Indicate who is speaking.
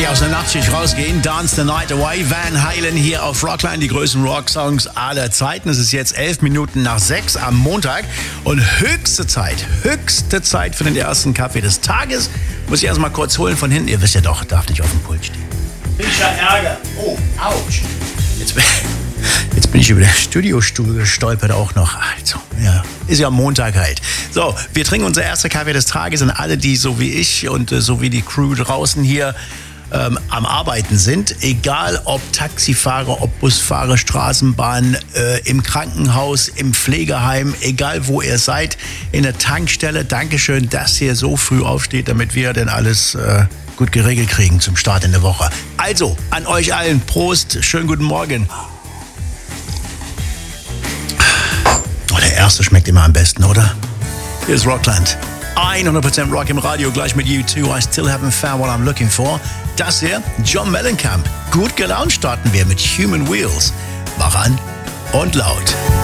Speaker 1: die aus der Nachtschicht rausgehen. Dance the Night Away. Van Halen hier auf Rockline. Die größten Rocksongs aller Zeiten. Es ist jetzt 11 Minuten nach 6 am Montag. Und höchste Zeit für den ersten Kaffee des Tages. Muss ich erstmal kurz holen von hinten. Ihr wisst ja doch, darf nicht auf dem Pult stehen. Fischer Ärger. Oh, ouch. Jetzt bin ich über den Studiostuhl gestolpert auch noch. Also, ja, ist ja Montag halt. So, wir trinken unser erster Kaffee des Tages und alle, die so wie ich und so wie die Crew draußen hier am Arbeiten sind, egal ob Taxifahrer, ob Busfahrer, Straßenbahn, im Krankenhaus, im Pflegeheim, egal wo ihr seid, in der Tankstelle. Dankeschön, dass ihr so früh aufsteht, damit wir denn alles gut geregelt kriegen zum Start in der Woche. Also, an euch allen, Prost, schönen guten Morgen. Oh, der erste schmeckt immer am besten, oder? Hier ist Rockland. 100% Rock im Radio, gleich mit U2. I still haven't found what I'm looking for. Das hier, John Mellencamp. Gut gelaunt starten wir mit Human Wheels. Mach an und laut.